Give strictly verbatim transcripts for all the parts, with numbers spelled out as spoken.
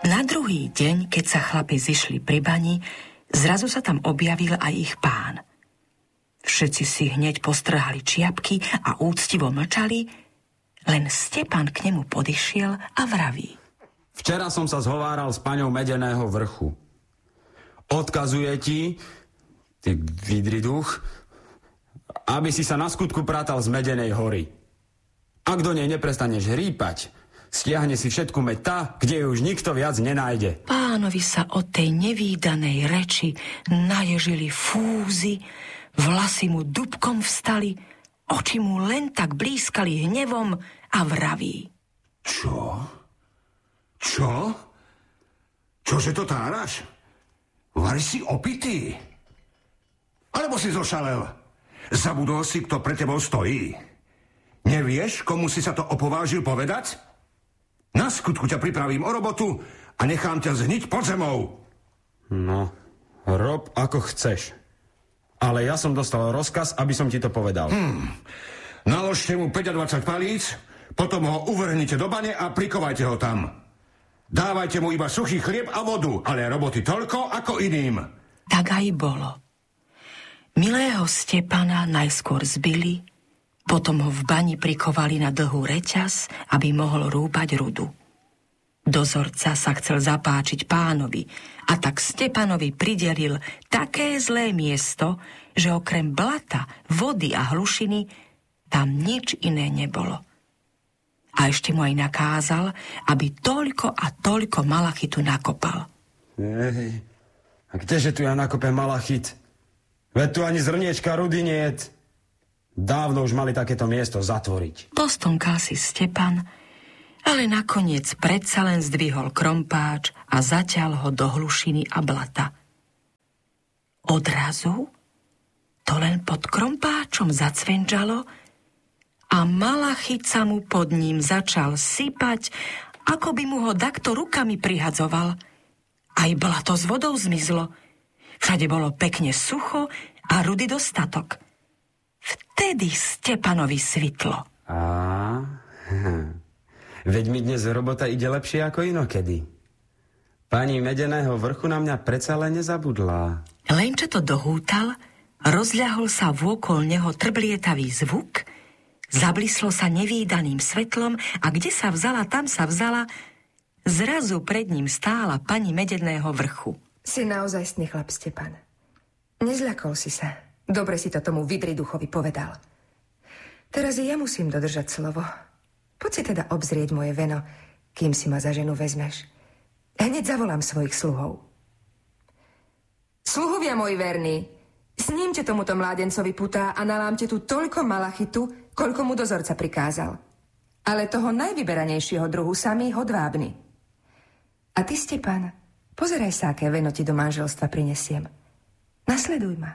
Na druhý deň, keď sa chlapi zišli pri bani, zrazu sa tam objavil aj ich pán. Všetci si hneď postrhali čiapky a úctivo mlčali, len Stepan k nemu podišiel a vraví. Včera som sa zhováral s paňou Medeného vrchu. Odkazuje ti, ty vidrý duch, aby si sa na skutku prátal z Medenej hory. Ak do nej neprestaneš hrípať, stiahne si všetku meď tá, kde ju už nikto viac nenájde. Pánovi sa od tej nevídanej reči naježili fúzy, vlasy mu dubkom vstali, oči mu len tak blískali hnevom a vraví. Čo? Čo? Čože to táraš? Vari si opitý? Alebo si zošalel? Zabudol si, kto pre tebou stojí? Nevieš, komu si sa to opovážil povedať? Na skutku ťa pripravím o robotu a nechám ťa zhniť pod zemou. No, rob ako chceš. Ale ja som dostal rozkaz, aby som ti to povedal. Hmm. Naložte mu dvadsať päť palíc, potom ho uvrhnite do bane a prikovajte ho tam. Dávajte mu iba suchý chlieb a vodu, ale roboty toľko ako iným. Tak aj bolo. Milého Stepana najskôr zbili, potom ho v bani prikovali na dlhú reťaz, aby mohol rúbať rudu. Dozorca sa chcel zapáčiť pánovi a tak Stepanovi pridelil také zlé miesto, že okrem blata, vody a hlušiny tam nič iné nebolo. A ešte mu aj nakázal, aby toľko a toľko malachitu nakopal. Ej, a kdeže tu ja nakopem malachit? Veď tu ani zrniečka rudy niet. Dávno už mali takéto miesto zatvoriť. Postonkal si Stepan, ale nakoniec predsa len zdvihol krompáč a zaťal ho do hlušiny a blata. Odrazu to len pod krompáčom zacvenčalo a malachit sa mu pod ním začal sypať, ako by mu ho dakto rukami prihadzoval. Aj blato s vodou zmizlo. Všade bolo pekne sucho a rudy dostatok. Vtedy Stepanovi svitlo. Á, veď mi dnes robota ide lepšie ako inokedy. Pani Medeného vrchu na mňa predsa len nezabudla. Len čo to dohútal, rozľahol sa vôkol neho trblietavý zvuk, zablislo sa nevídaným svetlom a kde sa vzala, tam sa vzala, zrazu pred ním stála pani Medeného vrchu. Si naozajstný chlap, Stepan. Nezľakol si sa. Dobre si to tomu vidriduchovi povedal. Teraz i ja musím dodržať slovo. Poď si teda obzrieť moje veno, kým si ma za ženu vezmeš. Hneď zavolám svojich sluhov. Sluhovia moji verní, snímte tomuto mládencovi putá a nalámte tu toľko malachitu, koľko mu dozorca prikázal. Ale toho najvyberanejšieho druhu samý hodvábny. A ty, Stepan, pozeraj sa, aké veno ti do manželstva prinesiem. Nasleduj ma.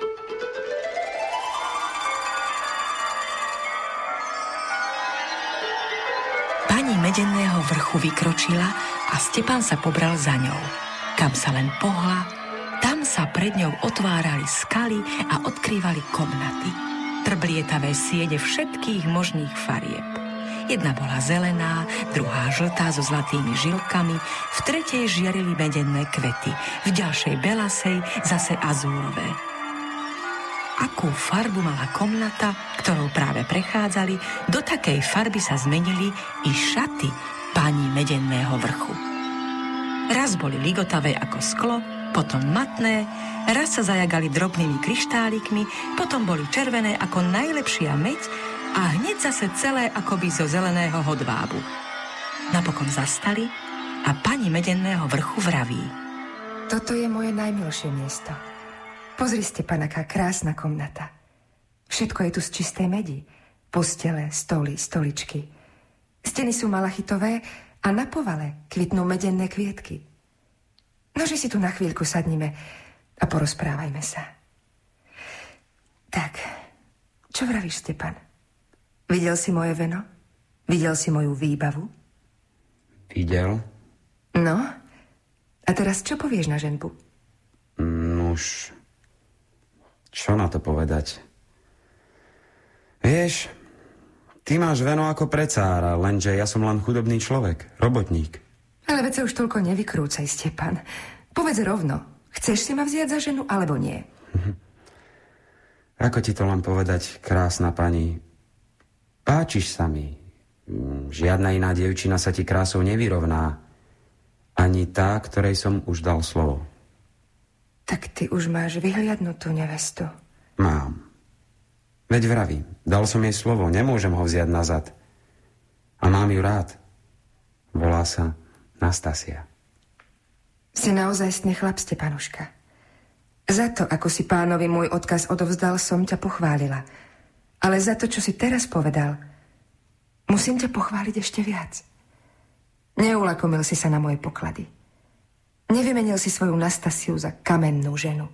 Pani Medeného vrchu vykročila a Stepan sa pobral za ňou. Kam sa len pohla, tam sa pred ňou otvárali skaly a odkrývali komnaty. Trblietavé siede všetkých možných farieb. Jedna bola zelená, druhá žltá so zlatými žilkami, v tretej žiarili medenné kvety, v ďalšej belasej zase azúrové. Akú farbu mala komnata, ktorou práve prechádzali, do takej farby sa zmenili i šaty pani Medeného vrchu. Raz boli ligotavé ako sklo, potom matné, raz sa zajagali drobnými kryštálikmi, potom boli červené ako najlepšia meď a hneď zase celé akoby zo zeleného hodvábu. Napokon zastali a pani Medeného vrchu vraví. Toto je moje najmilšie miesto. Pozri, Stepan, aká krásna komnata. Všetko je tu z čistej medi. Postele, stoly, stoličky. Steny sú malachitové a na povale kvitnú medenné kvietky. Nože si tu na chvíľku sadnime a porozprávajme sa. Tak, čo vravíš, Stepan? Videl si moje veno? Videl si moju výbavu? Videl. No, a teraz čo povieš na ženbu? Nuž, čo na to povedať? Vieš, ty máš veno ako pre cára, lenže ja som len chudobný človek, robotník. A Ale veď sa už toľko nevykrúcaj, Stepan. Povedz rovno, chceš si ma vziať za ženu, alebo nie? Ako ti to len povedať, krásna pani? Páčiš sa mi. Žiadna iná dievčina sa ti krásou nevyrovná. Ani tá, ktorej som už dal slovo. Tak ty už máš vyhliadnutú nevestu. Mám. Veď vravím, dal som jej slovo, nemôžem ho vziať nazad. A mám ju rád. Volá sa Nastasia. Si naozajstný chlap, Stepanuška. Za to, ako si pánovi môj odkaz odovzdal, som ťa pochválila. Ale za to, čo si teraz povedal, musím ťa pochváliť ešte viac. Neulakomil si sa na moje poklady. Nevymenil si svoju Nastasiu za kamennú ženu.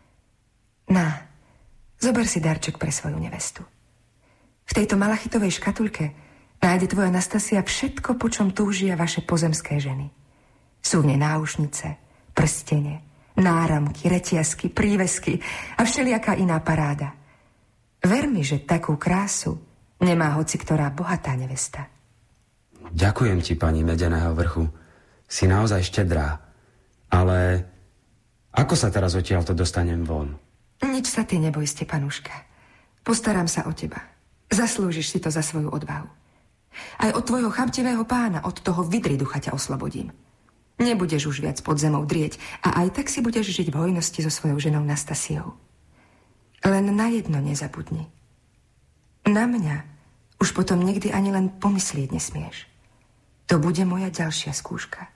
Na, zober si darček pre svoju nevestu. V tejto malachitovej škatulke nájde tvoja Nastasia všetko, po čom túžia vaše pozemské ženy. Sú v nej náušnice, prstene, náramky, reťazky, prívesky a všelijaká iná paráda. Ver mi, že takú krásu nemá hoci ktorá bohatá nevesta. Ďakujem ti, pani Medeného vrchu. Si naozaj štedrá. Ale ako sa teraz odtiaľto dostanem von? Nič sa ty neboj, Stepanuška. Postaram sa o teba. Zaslúžiš si to za svoju odvahu. Aj od tvojho chamtivého pána, od toho vidriducha ťa oslobodím. Nebudeš už viac pod zemou drieť a aj tak si budeš žiť v hojnosti so svojou ženou Nastasiou. Len na jedno nezabudni. Na mňa už potom nikdy ani len pomyslieť nesmieš. To bude moja ďalšia skúška.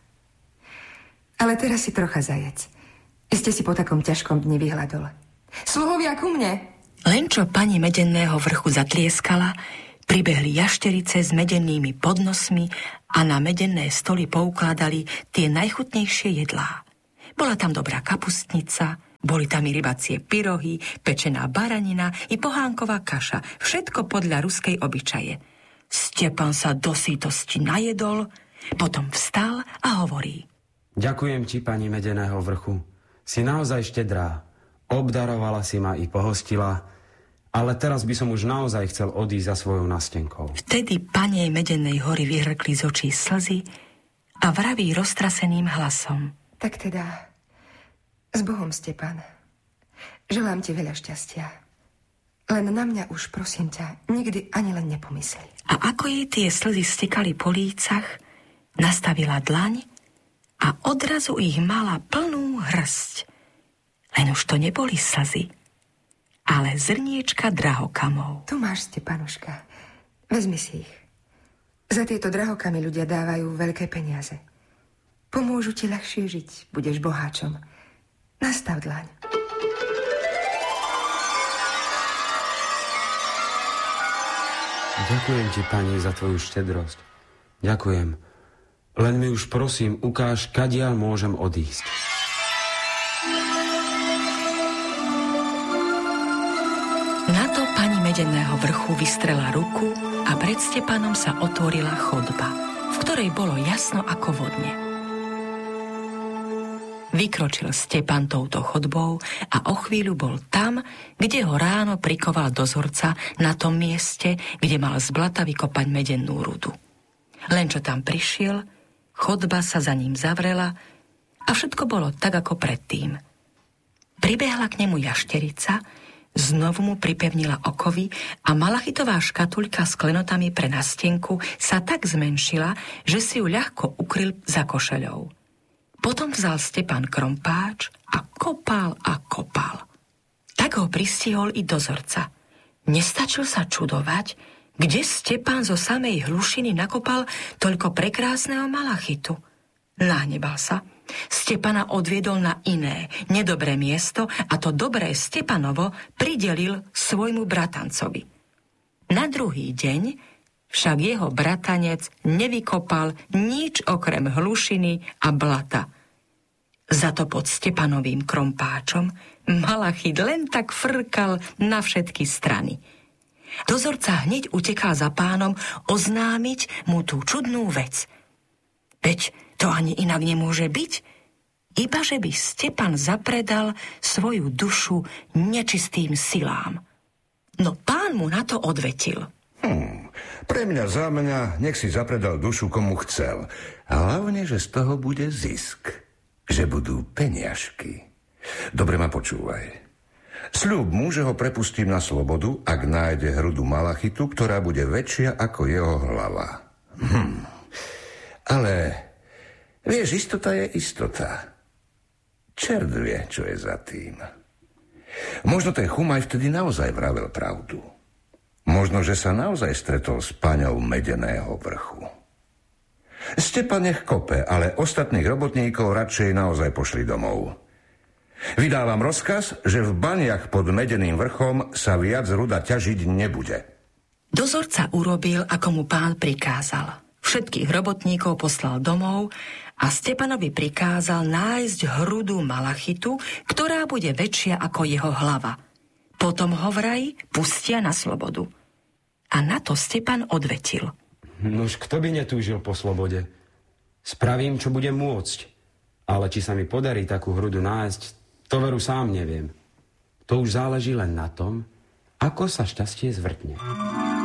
Ale teraz si trocha zajec. Iste si po takom ťažkom dni vyhľadol. Sluhovia ku mne! Len čo pani Medeného vrchu zatlieskala, pribehli jašterice s medennými podnosmi a na medenné stoly poukladali tie najchutnejšie jedlá. Bola tam dobrá kapustnica, boli tam i rybacie pyrohy, pečená baranina i pohánková kaša, všetko podľa ruskej obyčaje. Stepan sa do sítosti najedol, potom vstal a hovorí: Ďakujem ti, pani Medeného vrchu. Si naozaj štedrá. Obdarovala si ma i pohostila, ale teraz by som už naozaj chcel odísť za svojou nastenkou. Vtedy panej Medenej hory vyhrkli z očí slzy a vraví roztraseným hlasom: Tak teda, s Bohom, Stepan. Želám ti veľa šťastia. Len na mňa už, prosím ťa, nikdy ani len nepomysli. A ako jej tie slzy stekali po lícach, nastavila dlaň a odrazu ich mala plnú hrsť. Len už to neboli slzy, ale zrniečka drahokamov. Tu máš, Stepanuška. Vezmi si ich. Za tieto drahokamy ľudia dávajú veľké peniaze. Pomôžu ti ľahšie žiť, budeš boháčom. Nastav dlaň. Ďakujem ti, pani, za tvoju štedrosť. Ďakujem. Len mi už prosím, ukáž, kadiaľ môžem odísť. Na to pani Medeného vrchu vystrela ruku a pred Stepanom sa otvorila chodba, v ktorej bolo jasno ako vodne. Vykročil Stepan touto chodbou a o chvíľu bol tam, kde ho ráno prikoval dozorca na tom mieste, kde mal z blata vykopať medennú rudu. Len čo tam prišiel, chodba sa za ním zavrela a všetko bolo tak, ako predtým. Pribehla k nemu jašterica, znovu mu pripevnila okovy a malachitová škatuľka s klenotami pre nastenku sa tak zmenšila, že si ju ľahko ukryl za košeľou. Potom vzal Stepan krompáč a kopal a kopal. Tak ho pristihol i dozorca. Nestačil sa čudovať, kde Stepan zo samej hlušiny nakopal toľko prekrásneho malachitu. Nahnebal sa. Stepana odviedol na iné, nedobré miesto a to dobré Stepanovo pridelil svojmu bratancovi. Na druhý deň však jeho bratanec nevykopal nič okrem hlušiny a blata. Za to pod Stepanovým krompáčom malachit len tak frkal na všetky strany. Dozorca hneď utekal za pánom oznámiť mu tú čudnú vec. Veď to ani inak nemôže byť, iba že by Stepan zapredal svoju dušu nečistým silám. No pán mu na to odvetil. Hmm, Pre mňa, za mňa, nech si zapredal dušu komu chcel. Hlavne, že z toho bude zisk. Že budú peniažky. Dobre ma počúvaj. Sľub mu, že ho prepustím na slobodu, ak nájde hrudu malachitu, ktorá bude väčšia ako jeho hlava. Hm. Ale, vieš, istota je istota. Čert vie, čo je za tým. Možno ten Chumaj vtedy naozaj vravel pravdu. Možno, že sa naozaj stretol s paňou Medeného vrchu. Stepan nech kope, ale ostatných robotníkov radšej naozaj pošli domov. Vydávam rozkaz, že v baniach pod Medeným vrchom sa viac ruda ťažiť nebude. Dozorca urobil, ako mu pán prikázal. Všetkých robotníkov poslal domov a Stepanovi prikázal nájsť hrudu malachitu, ktorá bude väčšia ako jeho hlava. Potom ho vraj pustia na slobodu. A na to Stepan odvetil. Nož kto by netúžil po slobode? Spravím, čo budem môcť. Ale či sa mi podarí takú hrudu nájsť, to veru sám neviem. To už záleží len na tom, ako sa šťastie zvrtne.